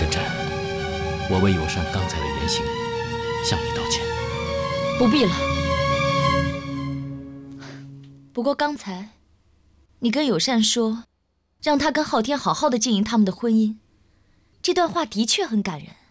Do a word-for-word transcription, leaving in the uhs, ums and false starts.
真真，我为友善刚才的言行向你道歉。 不必了。不过刚才你跟友善说，让他跟昊天好好的经营他们的婚姻，这段话的确很感人。